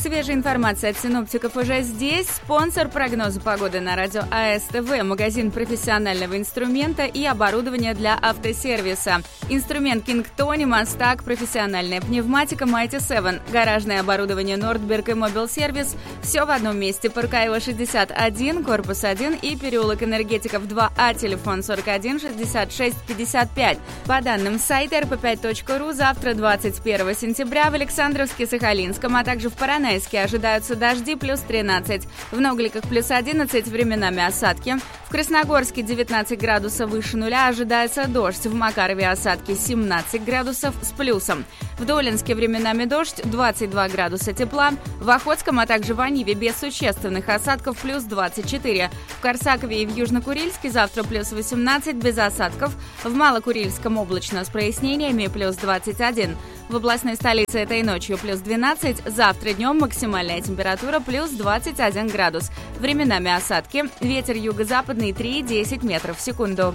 Свежая информация от синоптиков уже здесь. Спонсор прогноза погоды на радио АСТВ. Магазин профессионального инструмента и оборудования для автосервиса. Инструмент King Tony, Мастак, профессиональная пневматика Mighty 7, гаражное оборудование Nordberg и Mobile Service. Все в одном месте. Паркаева 61, корпус 1 и переулок Энергетиков 2А, телефон 41 66 55. По данным сайта rp5.ru, завтра, 21 сентября, в Александровске, Сахалинском, а также в Поронайске ожидаются дожди плюс 13. В Новгликах плюс 11, временами осадки. В Красногорске 19 градусов выше нуля, ожидается дождь. В Макарове осадки 17 градусов с плюсом. В Долинске временами дождь, 22 градуса тепла. В Охотском, а также в Аниве без существенных осадков плюс 24. В Корсакове и в Южнокурильске завтра плюс 18 без осадков. В Малокурильском облачно с прояснениями плюс 21. В областной столице этой ночью плюс 12. Завтра днем максимальная температура плюс 21 градус. Временами осадки. Ветер юго-западный 3-10 метров в секунду.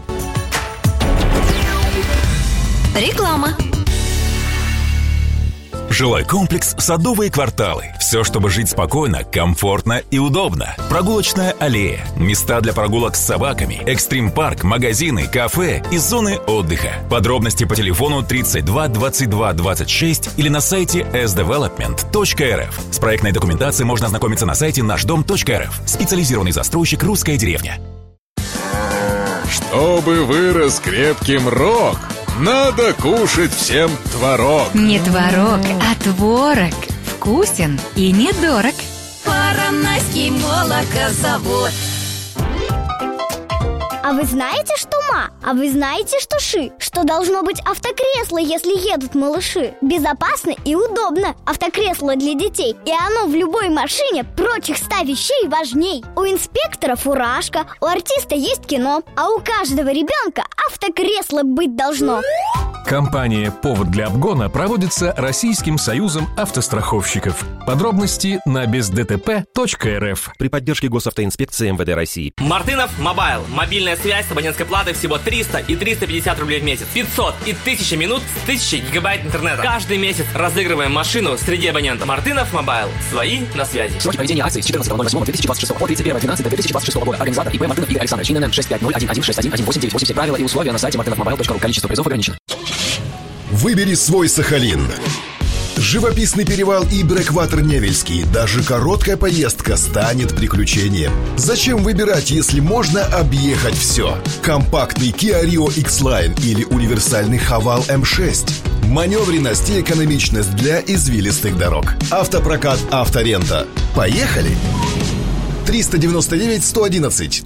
Реклама. Жилой комплекс «Садовые кварталы». Все, чтобы жить спокойно, комфортно и удобно. Прогулочная аллея, места для прогулок с собаками, экстрим-парк, магазины, кафе и зоны отдыха. Подробности по телефону 32 22 26 или на сайте sdevelopment.rf. С проектной документацией можно ознакомиться на сайте нашдом.рф. Специализированный застройщик «Русская деревня». Чтобы вырос крепким рог, надо кушать всем творог. Не творог, а творог. Вкусен и недорог. Поронайский молокозавод. А вы знаете, что ма? А вы знаете, что ши? Что должно быть автокресло, если едут малыши? Безопасно и удобно. Автокресло для детей. И оно в любой машине прочих 100 вещей важней. У инспектора фуражка, у артиста есть кино, а у каждого ребенка автокресло быть должно. Компания «Повод для обгона» проводится Российским союзом автостраховщиков. Подробности на бездтп.рф. При поддержке Госавтоинспекции МВД России. Мартынов Мобайл. Мобильная связь с абонентской платой всего 300 и 350 рублей в месяц. 500 и 1000 минут с 1000 гигабайт интернета. Каждый месяц разыгрываем машину среди абонентов. Мартынов Мобайл. Свои на связи. Сроки проведения акции с 14.08.2026 по 31.12.2026 года. Организатор ИП Мартынов Игорь Александрович. ИНН 65011611898. Все правила и условия на сайте martynovmobile.ru. Количество призов ограничено. Выбери свой Сахалин. Живописный перевал и брекватер Невельский. Даже короткая поездка станет приключением. Зачем выбирать, если можно объехать все? Компактный Kia Rio X-Line или универсальный Haval M6. Маневренность и экономичность для извилистых дорог. Автопрокат «Авторента». Поехали! 399-111.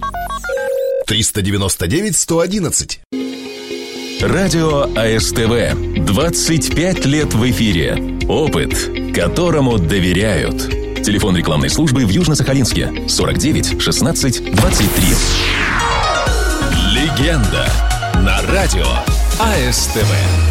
399-111. Радио АСТВ. 25 лет в эфире. Опыт, которому доверяют. Телефон рекламной службы в Южно-Сахалинске 49 16 23. Легенда на радио АСТВ.